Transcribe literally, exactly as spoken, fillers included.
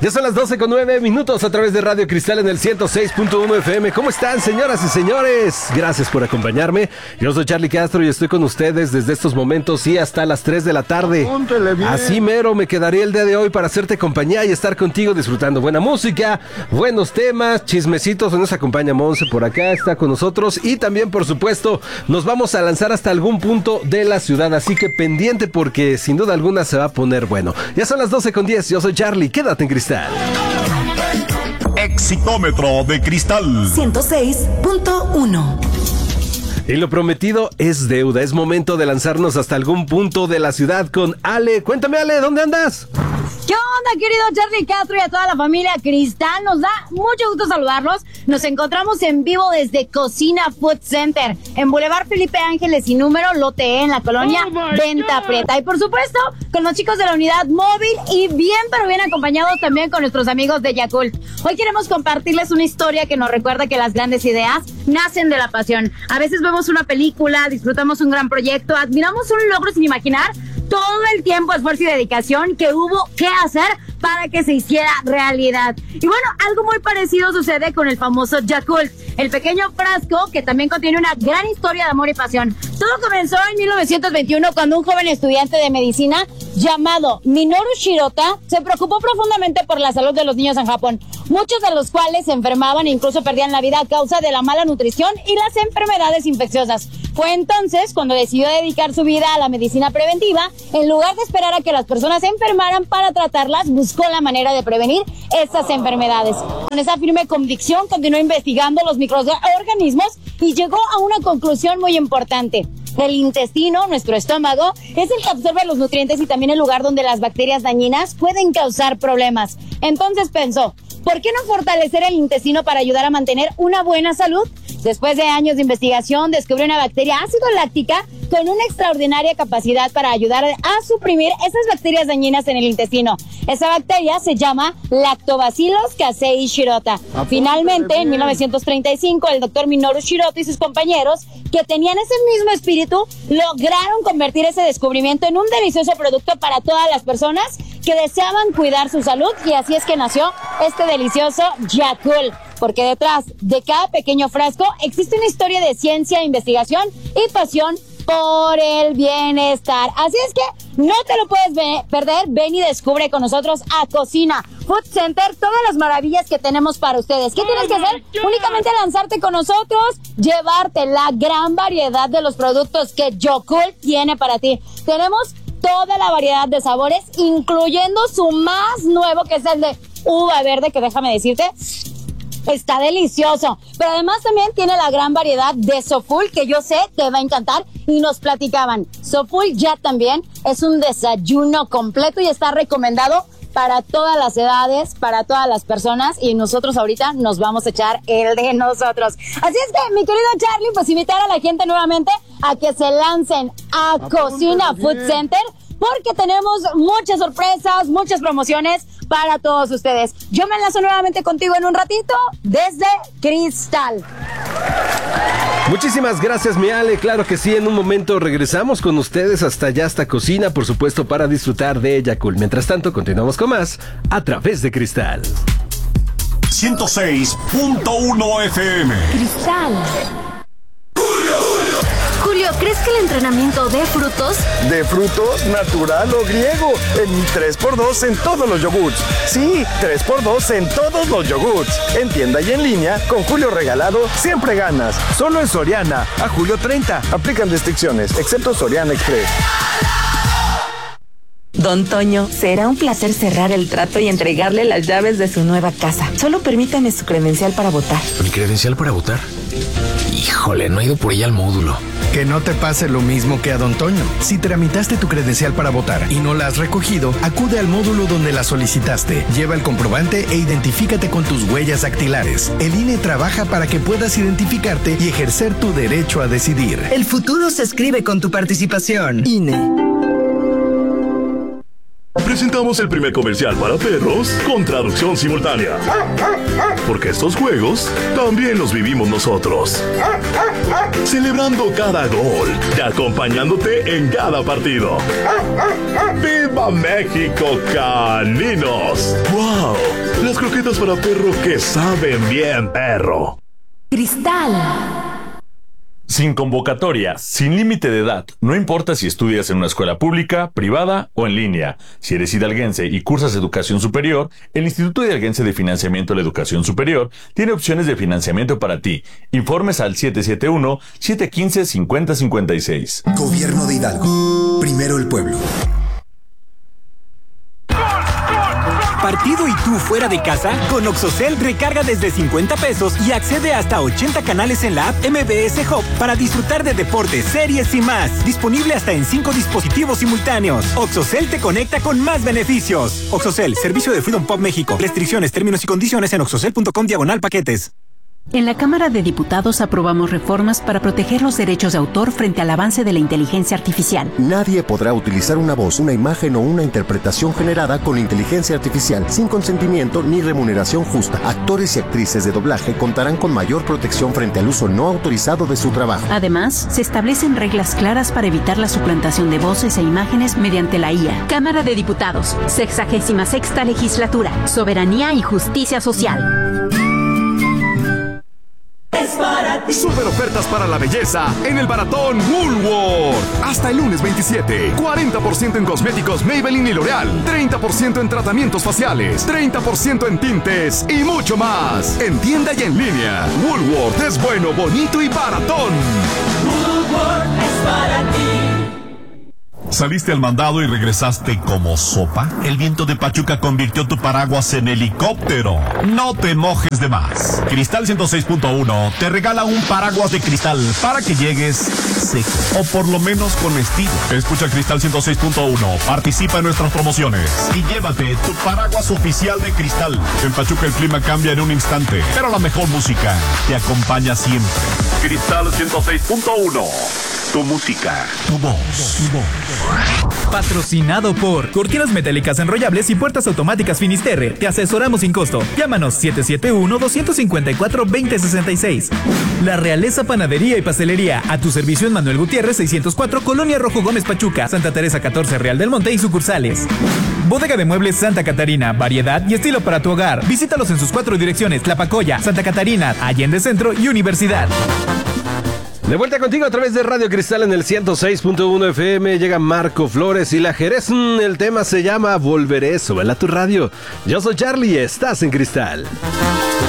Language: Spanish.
Ya son las doce con nueve minutos a través de Radio Cristal en el ciento seis punto uno F M. ¿Cómo están, señoras y señores? Gracias por acompañarme. Yo soy Charlie Castro y estoy con ustedes desde estos momentos y hasta las tres de la tarde. Así mero me quedaré el día de hoy para hacerte compañía y estar contigo disfrutando buena música, buenos temas, chismecitos. Nos acompaña Monse por acá, está con nosotros y también, por supuesto, nos vamos a lanzar hasta algún punto de la ciudad. Así que pendiente porque sin duda alguna se va a poner bueno. Ya son las doce con diez. Yo soy Charlie. Quédate en Cristal. Exitómetro de Cristal ciento seis punto uno. Y lo prometido es deuda. Es momento de lanzarnos hasta algún punto de la ciudad con Ale. Cuéntame, Ale, ¿dónde andas? ¿Qué onda, querido Charlie Castro y a toda la familia Cristal? Nos da mucho gusto saludarlos. Nos encontramos en vivo desde Cocina Food Center, en Boulevard Felipe Ángeles y número Lote E, en la colonia oh Venta God. Prieta. Y por supuesto, con los chicos de la unidad móvil y bien, pero bien acompañados también con nuestros amigos de Yakult. Hoy queremos compartirles una historia que nos recuerda que las grandes ideas nacen de la pasión. A veces vemos una película, disfrutamos un gran proyecto, admiramos un logro sin imaginar todo el tiempo, esfuerzo y dedicación que hubo que hacer para que se hiciera realidad. Y bueno, algo muy parecido sucede con el famoso Yakult, el pequeño frasco que también contiene una gran historia de amor y pasión. Todo comenzó en mil novecientos veintiuno cuando un joven estudiante de medicina llamado Minoru Shirota se preocupó profundamente por la salud de los niños en Japón, muchos de los cuales se enfermaban e incluso perdían la vida a causa de la mala nutrición y las enfermedades infecciosas. Fue entonces cuando decidió dedicar su vida a la medicina preventiva. En lugar de esperar a que las personas se enfermaran para tratarlas, buscó la manera de prevenir estas enfermedades. Con esa firme convicción continuó investigando los microorganismos y llegó a una conclusión muy importante. El intestino, nuestro estómago, es el que absorbe los nutrientes y también el lugar donde las bacterias dañinas pueden causar problemas. Entonces pensó, ¿por qué no fortalecer el intestino para ayudar a mantener una buena salud? Después de años de investigación, descubrió una bacteria ácido láctica con una extraordinaria capacidad para ayudar a suprimir esas bacterias dañinas en el intestino. Esa bacteria se llama Lactobacillus casei shirota. Finalmente, en mil novecientos treinta y cinco, el doctor Minoru Shirota y sus compañeros, que tenían ese mismo espíritu, lograron convertir ese descubrimiento en un delicioso producto para todas las personas que deseaban cuidar su salud, y así es que nació este delicioso Yakult. Porque detrás de cada pequeño frasco existe una historia de ciencia, investigación y pasión por el bienestar. Así es que no te lo puedes ve- perder. Ven y descubre con nosotros a Cocina Food Center todas las maravillas que tenemos para ustedes. ¿Qué oh tienes que hacer? God. Únicamente lanzarte con nosotros, llevarte la gran variedad de los productos que Yakult tiene para ti. Tenemos toda la variedad de sabores, incluyendo su más nuevo, que es el de uva verde, que déjame decirte, está delicioso. Pero además también tiene la gran variedad de Soful, que yo sé te va a encantar. Y nos platicaban, Soful ya también es un desayuno completo y está recomendado para todas las edades, para todas las personas, y nosotros ahorita nos vamos a echar el de nosotros. Así es que, mi querido Charlie, pues invitar a la gente nuevamente a que se lancen a Cocina Food Center, porque tenemos muchas sorpresas, muchas promociones para todos ustedes. Yo me enlazo nuevamente contigo en un ratito desde Cristal. Muchísimas gracias, mi Ale. Claro que sí, en un momento regresamos con ustedes hasta allá, hasta Cocina, por supuesto, para disfrutar de Yakult. Mientras tanto, continuamos con más a través de Cristal ciento seis punto uno F M. Cristal. Julio, ¿crees que el entrenamiento de frutos? ¿De frutos, natural o griego? En mi tres por dos en todos los yogurts. Sí, tres por dos en todos los yogurts. En tienda y en línea, con Julio regalado, siempre ganas. Solo en Soriana, a julio treinta. Aplican restricciones, excepto Soriana Express. Don Toño, será un placer cerrar el trato y entregarle las llaves de su nueva casa. Solo permítame su credencial para votar. ¿Mi credencial para votar? Híjole, no he ido por ella al módulo. Que no te pase lo mismo que a Don Toño. Si tramitaste tu credencial para votar y no la has recogido, acude al módulo donde la solicitaste. Lleva el comprobante e identifícate con tus huellas dactilares. El I N E trabaja para que puedas identificarte y ejercer tu derecho a decidir. El futuro se escribe con tu participación. I N E. presentamos el primer comercial para perros con traducción simultánea. Porque estos juegos también los vivimos nosotros. Celebrando cada gol y acompañándote en cada partido. ¡Viva México, caninos! ¡Wow! Las croquetas para perro que saben bien, perro. Cristal. Sin convocatoria, sin límite de edad, no importa si estudias en una escuela pública, privada o en línea. Si eres hidalguense y cursas educación superior, el Instituto Hidalguense de Financiamiento a la Educación Superior tiene opciones de financiamiento para ti. Informes al siete siete uno, siete uno cinco, cinco cero cinco seis. Gobierno de Hidalgo. Primero el pueblo. ¿Partido y tú fuera de casa? Con Oxocel recarga desde cincuenta pesos y accede hasta ochenta canales en la app M B S Hub para disfrutar de deportes, series y más. Disponible hasta en cinco dispositivos simultáneos. Oxocel te conecta con más beneficios. Oxocel, servicio de Freedom Pop México. Restricciones, términos y condiciones en oxocel punto com diagonal paquetes. En la Cámara de Diputados aprobamos reformas para proteger los derechos de autor frente al avance de la inteligencia artificial. Nadie podrá utilizar una voz, una imagen o una interpretación generada con inteligencia artificial sin consentimiento ni remuneración justa. Actores y actrices de doblaje contarán con mayor protección frente al uso no autorizado de su trabajo. Además, se establecen reglas claras para evitar la suplantación de voces e imágenes mediante la I A. Cámara de Diputados, sexagésima sexta legislatura, soberanía y justicia social. Es para ti. Super ofertas para la belleza en el Baratón Woolworth. Hasta el lunes veintisiete. cuarenta por ciento en cosméticos Maybelline y L'Oreal. treinta por ciento en tratamientos faciales. treinta por ciento en tintes y mucho más. En tienda y en línea. Woolworth es bueno, bonito y baratón. Woolworth es para ti. ¿Saliste al mandado y regresaste como sopa? El viento de Pachuca convirtió tu paraguas en helicóptero. No te mojes de más. Cristal ciento seis punto uno te regala un paraguas de cristal para que llegues seco, o por lo menos con estilo. Escucha Cristal ciento seis punto uno, participa en nuestras promociones y llévate tu paraguas oficial de Cristal. En Pachuca el clima cambia en un instante, pero la mejor música te acompaña siempre. Cristal ciento seis punto uno. Tu música, tu voz, tu voz. Patrocinado por Cortinas Metálicas Enrollables y Puertas Automáticas Finisterre. Te asesoramos sin costo. Llámanos siete siete uno, dos cinco cuatro, dos cero seis seis. La Realeza Panadería y Pastelería. A tu servicio en Manuel Gutiérrez seiscientos cuatro, Colonia Rojo Gómez Pachuca, Santa Teresa catorce, Real del Monte y sucursales. Bodega de Muebles Santa Catarina. Variedad y estilo para tu hogar. Visítalos en sus cuatro direcciones: Tlapacoya, Santa Catarina, Allende Centro y Universidad. De vuelta contigo a través de Radio Cristal en el ciento seis punto uno F M. Llega Marco Flores y la Jerez. El tema se llama Volveré. Súbela a tu radio. Yo soy Charlie y estás en Cristal.